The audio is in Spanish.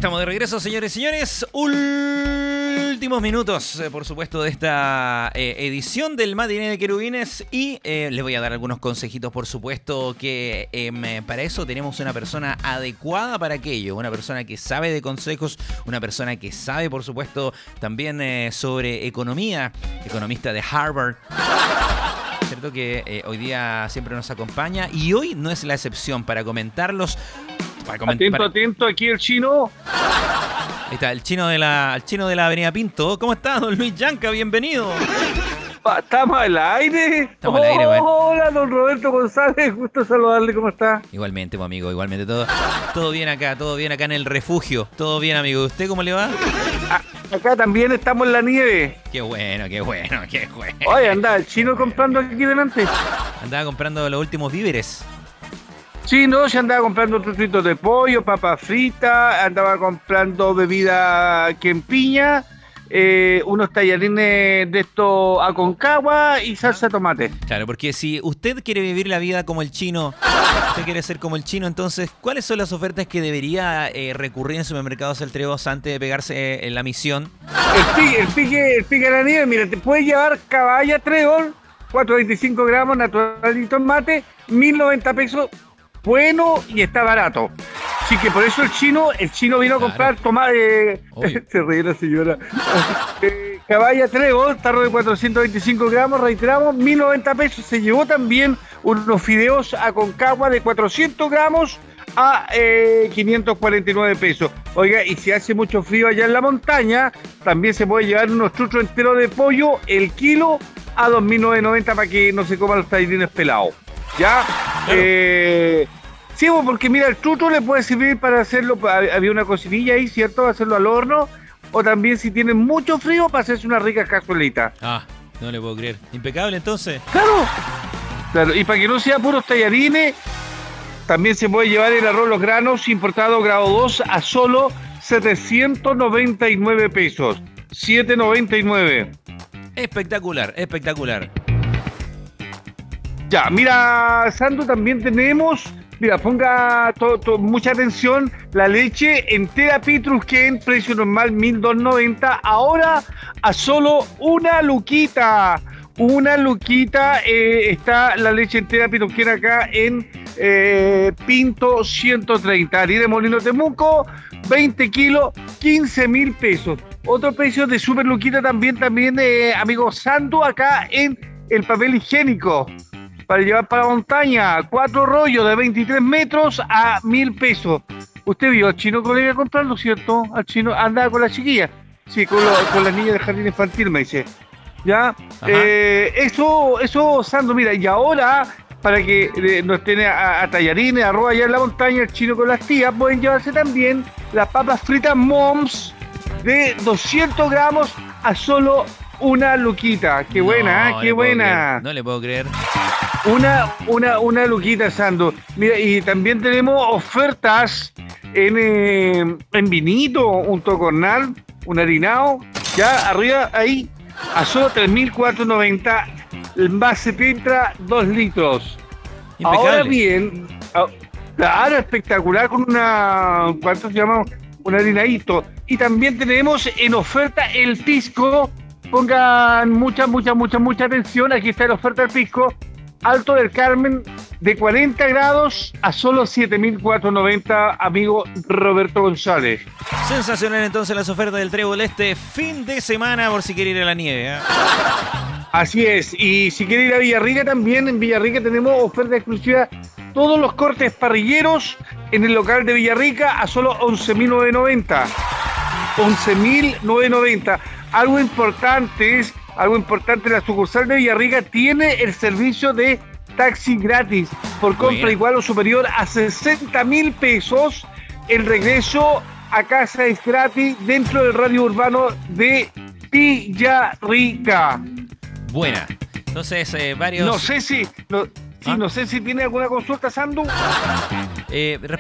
Estamos de regreso, señores y señores. Últimos minutos, por supuesto, de esta edición del Matiné de Querubines. Y les voy a dar algunos consejitos, por supuesto, que para eso tenemos una persona adecuada para aquello. Una persona que sabe de consejos, una persona que sabe, por supuesto, también sobre economía. Economista de Harvard. Cierto que hoy día siempre nos acompaña y hoy no es la excepción para comentarlos. Atento, aquí el chino. Ahí está, el chino de la Avenida Pinto. ¿Cómo está, don Luis Yanca? Bienvenido. ¿Estamos al aire? Estamos al aire, bueno. Hola, don Roberto González. Gusto saludarle, ¿cómo está? Igualmente, pues, amigo, igualmente. Todo bien acá en el refugio. Todo bien, amigo. ¿Usted cómo le va? Acá también estamos en la nieve. Qué bueno. Oye, anda, el chino comprando aquí delante. Andaba comprando los últimos víveres. Sí, no, se andaba comprando trocitos de pollo, papas fritas, andaba comprando bebida quempiña, unos tallarines de estos Aconcagua y salsa de tomate. Claro, porque si usted quiere vivir la vida como el chino, usted quiere ser como el chino, entonces, ¿cuáles son las ofertas que debería recurrir en supermercados El Trébol antes de pegarse en la misión? El pique de la nieve, mira, te puedes llevar caballa Trébol, 425 gramos, natural y tomate, 1.090 pesos. Bueno y está barato. Así que por eso el chino vino a comprar tomate. Se ríe la señora. Caballa Trébol, tarro de 425 gramos, reiteramos, 1.090 pesos. Se llevó también unos fideos Aconcagua de 400 gramos a 549 pesos. Oiga, y si hace mucho frío allá en la montaña, también se puede llevar unos chuchos enteros de pollo, el kilo, a 2.990 para que no se coman los tallarines pelados. ¿Ya? Claro. Sí, porque mira, el chucho le puede servir para hacerlo, había una cocinilla ahí, ¿cierto? Hacerlo al horno, o también si tienen mucho frío, para hacerse una rica cazuelita. No le puedo creer. Impecable, entonces. Claro, y para que no sea puros tallarines, también se puede llevar el arroz los granos importado grado 2 a solo 799 pesos. 799. Espectacular. Ya, mira, Sandro, también tenemos, mira, ponga mucha atención, la leche entera Pitrusquén, precio normal 1.290, ahora a solo una luquita. Está la leche entera Pitrusquén acá en Pinto 130, harina de Molino Temuco, 20 kilos, 15.000 pesos. Otro precio de super luquita también, amigo Sandro, acá en el papel higiénico. Para llevar para la montaña, 4 rollos de 23 metros a 1.000 pesos. Usted vio al chino que le iba a comprarlo, ¿cierto? Al chino andaba con la chiquilla. Sí, con la niña del jardín infantil, me dice. ¿Ya? Eso, Sandro, mira, y ahora, para que nos estén a tallarines, arroz allá en la montaña, el chino con las tías, pueden llevarse también las papas fritas Moms de 200 gramos a solo una luquita. Qué buena, qué buena. No le puedo creer. Una luquita, Sandro. Mira, y también tenemos ofertas en vinito, un tocornal, un harinado, ya arriba ahí, a solo 3.490, envase Petra 2 litros. Impecable. Ahora bien, claro, espectacular con ¿cuánto se llama? Un harinadito. Y también tenemos en oferta el pisco. Pongan mucha atención, aquí está la oferta del pisco. Alto del Carmen, de 40 grados a solo 7.490, amigo Roberto González. Sensacional entonces las ofertas del Trébol este fin de semana por si quiere ir a la nieve. Así es, y si quiere ir a Villarrica también, en Villarrica tenemos oferta exclusiva, todos los cortes parrilleros en el local de Villarrica a solo 11.990. 11.990. Algo importante, la sucursal de Villarrica tiene el servicio de taxi gratis por compra igual o superior a 60.000 pesos. El regreso a casa es gratis dentro del radio urbano de Villarrica. Buena. Entonces, varios... No sé si tiene alguna consulta, Sandu.